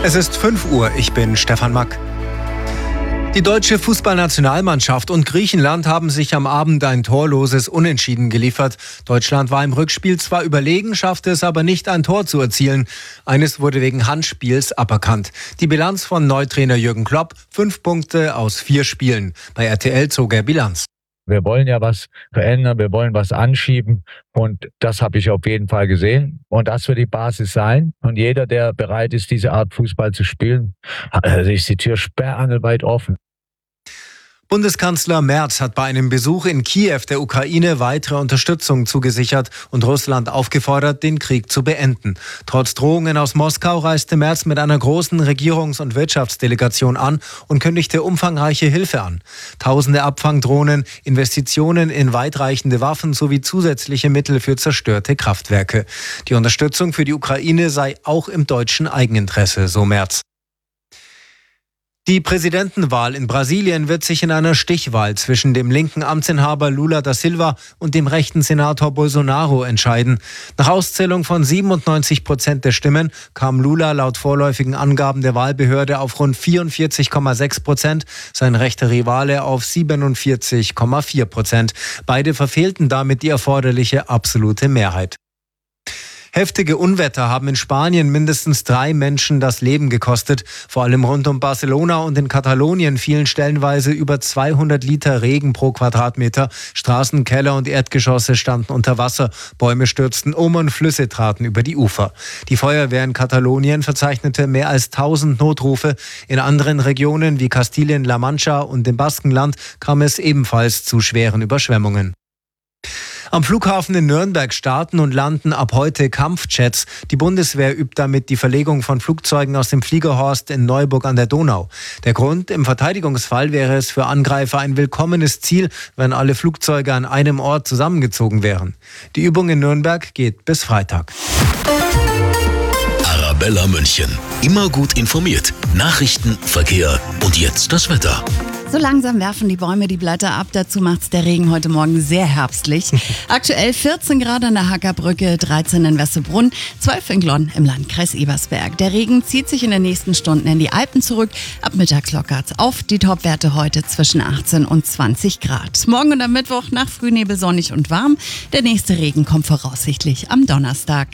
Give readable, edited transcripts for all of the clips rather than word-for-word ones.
Es ist 5 Uhr, ich bin Stefan Mack. Die deutsche Fußballnationalmannschaft und Griechenland haben sich am Abend ein torloses Unentschieden geliefert. Deutschland war im Rückspiel zwar überlegen, schaffte es aber nicht, ein Tor zu erzielen. Eines wurde wegen Handspiels aberkannt. Die Bilanz von Neutrainer Jürgen Klopp: 5 Punkte aus 4 Spielen. Bei RTL zog er Bilanz. Wir wollen ja was verändern, wir wollen was anschieben und das habe ich auf jeden Fall gesehen und das wird die Basis sein und jeder, der bereit ist, diese Art Fußball zu spielen, ist die Tür sperrangelweit offen. Bundeskanzler Merz hat bei einem Besuch in Kiew der Ukraine weitere Unterstützung zugesichert und Russland aufgefordert, den Krieg zu beenden. Trotz Drohungen aus Moskau reiste Merz mit einer großen Regierungs- und Wirtschaftsdelegation an und kündigte umfangreiche Hilfe an. Tausende Abfangdrohnen, Investitionen in weitreichende Waffen sowie zusätzliche Mittel für zerstörte Kraftwerke. Die Unterstützung für die Ukraine sei auch im deutschen Eigeninteresse, so Merz. Die Präsidentenwahl in Brasilien wird sich in einer Stichwahl zwischen dem linken Amtsinhaber Lula da Silva und dem rechten Senator Bolsonaro entscheiden. Nach Auszählung von 97% der Stimmen kam Lula laut vorläufigen Angaben der Wahlbehörde auf rund 44,6%, sein rechter Rivale auf 47,4%. Beide verfehlten damit die erforderliche absolute Mehrheit. Heftige Unwetter haben in Spanien mindestens 3 Menschen das Leben gekostet. Vor allem rund um Barcelona und in Katalonien fielen stellenweise über 200 Liter Regen pro Quadratmeter. Straßen, Keller und Erdgeschosse standen unter Wasser. Bäume stürzten um und Flüsse traten über die Ufer. Die Feuerwehr in Katalonien verzeichnete mehr als 1000 Notrufe. In anderen Regionen wie Kastilien-La Mancha und dem Baskenland kam es ebenfalls zu schweren Überschwemmungen. Am Flughafen in Nürnberg starten und landen ab heute Kampfjets. Die Bundeswehr übt damit die Verlegung von Flugzeugen aus dem Fliegerhorst in Neuburg an der Donau. Der Grund: im Verteidigungsfall wäre es für Angreifer ein willkommenes Ziel, wenn alle Flugzeuge an einem Ort zusammengezogen wären. Die Übung in Nürnberg geht bis Freitag. Arabella München. Immer gut informiert. Nachrichten, Verkehr und jetzt das Wetter. So langsam werfen die Bäume die Blätter ab. Dazu macht's der Regen heute Morgen sehr herbstlich. Aktuell 14 Grad an der Hackerbrücke, 13 in Wessebrunn, 12 in Glonn im Landkreis Ebersberg. Der Regen zieht sich in den nächsten Stunden in die Alpen zurück. Ab mittags lockert's auf. Die Topwerte heute zwischen 18 und 20 Grad. Morgen und am Mittwoch nach Frühnebel sonnig und warm. Der nächste Regen kommt voraussichtlich am Donnerstag.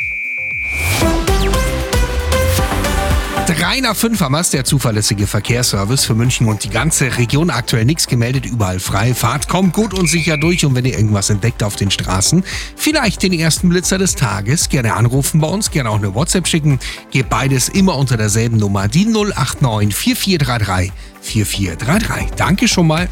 3 nach 5 haben wir's, der zuverlässige Verkehrsservice für München und die ganze Region. Aktuell nichts gemeldet, überall frei. Fahrt kommt gut und sicher durch und wenn ihr irgendwas entdeckt auf den Straßen, vielleicht den ersten Blitzer des Tages, gerne anrufen bei uns, gerne auch eine WhatsApp schicken. Geht beides immer unter derselben Nummer, die 089 4433 4433. Danke schon mal.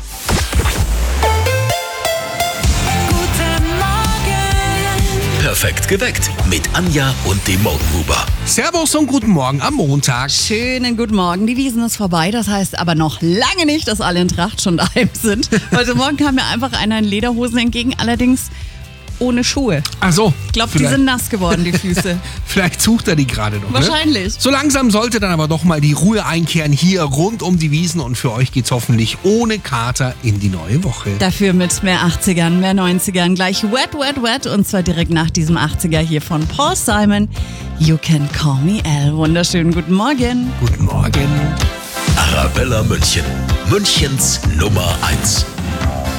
Perfekt geweckt mit Anja und dem Morgenhuber. Servus und guten Morgen am Montag. Schönen guten Morgen. Die Wiesn ist vorbei. Das heißt aber noch lange nicht, dass alle in Tracht schon daheim sind. Heute Morgen kam mir einfach einer in Lederhosen entgegen, allerdings ohne Schuhe. Ach so. Ich glaube, die sind nass geworden, die Füße. Vielleicht sucht er die gerade noch. Wahrscheinlich. Ne? So langsam sollte dann aber doch mal die Ruhe einkehren hier rund um die Wiesn und für euch geht's hoffentlich ohne Kater in die neue Woche. Dafür mit mehr 80ern, mehr 90ern. Gleich Wet, Wet, Wet und zwar direkt nach diesem 80er hier von Paul Simon. You Can Call Me Al. Wunderschönen guten Morgen. Guten Morgen. Arabella München. Münchens Nummer 1.